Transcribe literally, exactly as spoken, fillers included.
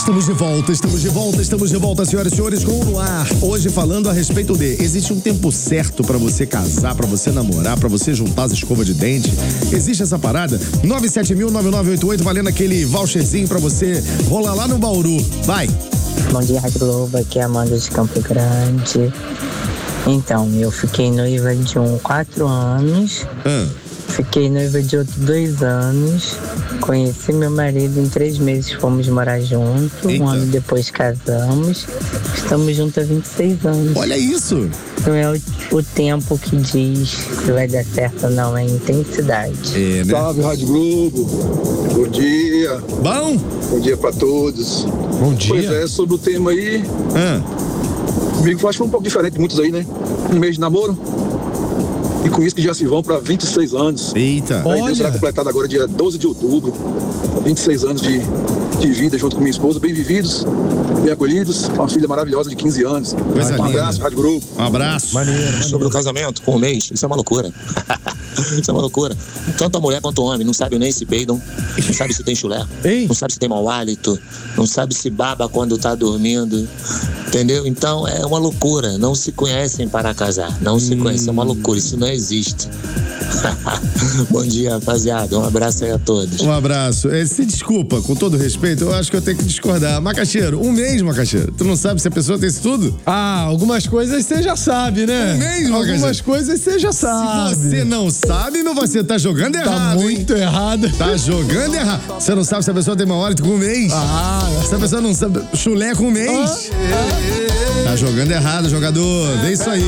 Estamos de volta, estamos de volta, estamos de volta, senhoras e senhores, com o No Ar. Hoje falando a respeito de, existe um tempo certo pra você casar, pra você namorar, pra você juntar as escovas de dente? Existe essa parada? nove sete mil, nove nove oito oito, valendo aquele voucherzinho pra você rolar lá no Bauru. Vai! Bom dia, Rádio Globo, aqui é a Amanda de Campo Grande. Então, eu fiquei noiva de um quatro anos, Ah. fiquei noiva de outro dois anos, conheci meu marido em três meses, fomos morar junto, Eita. um ano depois casamos, estamos juntos há vinte e seis anos. Olha isso! Não é o, o tempo que diz se vai dar certo ou não, é a intensidade. É, né? Salve, Rádio Globo. Bom dia. Bom? Bom dia pra todos. Bom dia. Pois é, sobre o tema aí, Ah. comigo eu acho que foi um pouco diferente de muitos aí, né? Um mês de namoro. E com isso que já se vão pra vinte e seis anos. Eita. Aí Deus será completado agora dia doze de outubro. vinte e seis anos de, de vida junto com minha esposa, bem vividos, bem acolhidos, uma filha maravilhosa de quinze anos. Coisa um linda. abraço, Rádio Globo. Um abraço. Maneiro. Sobre o casamento, com um mês, isso é uma loucura. Isso é uma loucura. Tanto a mulher quanto o homem não sabe nem se peidam, não sabe se tem chulé, Ei. não sabe se tem mau hálito, não sabe se baba quando tá dormindo, entendeu? Então é uma loucura, não se conhecem para casar, não se conhecem, é uma loucura, isso não existe. Bom dia, rapaziada, um abraço aí a todos. Um abraço. É, se desculpa, com todo respeito, eu acho que eu tenho que discordar. Macaxeiro, um mês, Macaxeiro. Tu não sabe se a pessoa tem isso tudo? Ah, algumas coisas você já sabe, né? Um mês, Algumas Macaxeiro. coisas você já sabe. Se você não sabe, meu, você tá jogando Tá errado, hein? muito errado. Tá jogando errado. Você não sabe se a pessoa tem mau hálito com um mês? Ah, Se a pessoa não sabe, chulé com um mês? Tá jogando errado, jogador. Vê isso aí.